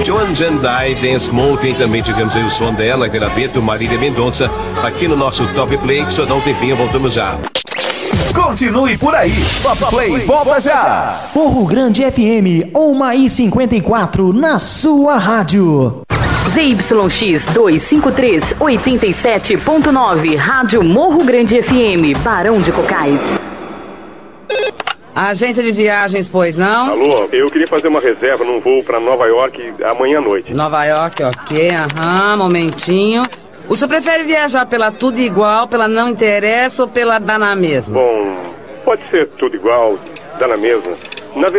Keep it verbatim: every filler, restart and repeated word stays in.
Joan Jandai, Dance Smoking, também tivemos aí o som dela, Graveto, Marília Mendonça, aqui no nosso Top Play, que só dá um tempinho, voltamos já. Continue por aí, Top Play volta já. Morro Grande F M, Oma I cinquenta e quatro, na sua rádio. Z Y X duzentos e cinquenta e três, oitenta e sete ponto nove, Rádio Morro Grande F M, Barão de Cocais. Agência de viagens, pois não? Alô, eu queria fazer uma reserva num voo para Nova York amanhã à noite. Nova York, ok, aham, momentinho. O senhor prefere viajar pela Tudo Igual, pela Não Interessa ou pela Dá na Mesma? Bom, pode ser tudo igual, dá na mesma. Na